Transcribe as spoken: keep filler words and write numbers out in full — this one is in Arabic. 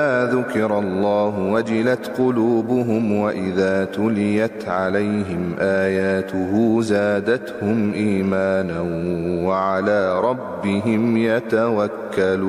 ذكر الله وجلت قلوبهم وإذا تليت عليهم آياته زادتهم إيمانا وعلى ربهم يتوكلون.